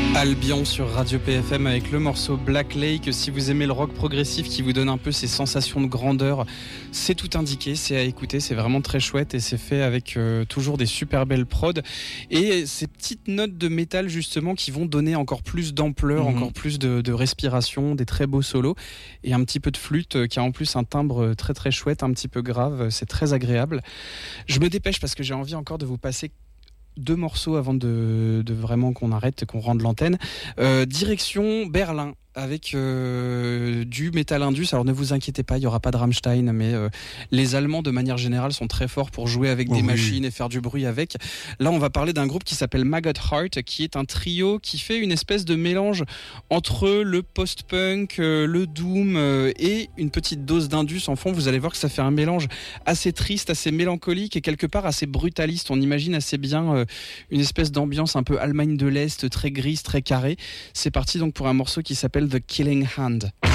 Albion sur Radio PFM avec le morceau Black Lake. Si vous aimez le rock progressif qui vous donne un peu ces sensations de grandeur, c'est tout indiqué, c'est à écouter, c'est vraiment très chouette et c'est fait avec toujours des super belles prods et ces petites notes de métal justement qui vont donner encore plus d'ampleur, encore plus de respiration, des très beaux solos et un petit peu de flûte qui a en plus un timbre très très chouette, un petit peu grave, c'est très agréable. Je me dépêche parce que j'ai envie encore de vous passer 2 morceaux avant de vraiment qu'on arrête, qu'on rende l'antenne. Direction Berlin avec du métal indus. Alors ne vous inquiétez pas, il n'y aura pas de Rammstein, mais les Allemands de manière générale sont très forts pour jouer avec des machines et faire du bruit avec. Là on va parler d'un groupe qui s'appelle Maggot Heart, qui est un trio qui fait une espèce de mélange entre le post-punk, le doom et une petite dose d'indus en fond. Vous allez voir que ça fait un mélange assez triste, assez mélancolique et quelque part assez brutaliste. On imagine assez bien une espèce d'ambiance un peu Allemagne de l'Est, très grise, très carrée. C'est parti donc pour un morceau qui s'appelle The Killing Hand.